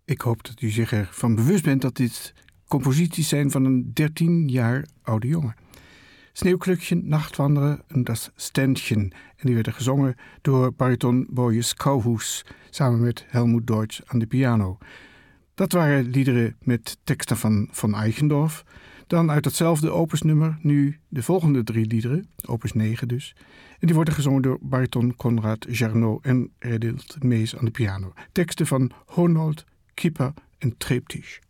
Ik hoop dat u zich ervan bewust bent dat dit composities zijn van een 13 jaar oude jongen. Sneeuwklukje, Nachtwandelen en Das Ständchen. En die werden gezongen door bariton Boris Kauhus samen met Helmut Deutsch aan de piano. Dat waren liederen met teksten van Von Eichendorff. Dan uit datzelfde opusnummer nu de volgende 3 liederen, opus 9 dus. En die worden gezongen door bariton Konrad Jarnot en Redelt Mees aan de piano. Teksten van Honold, Kipper en Treptisch.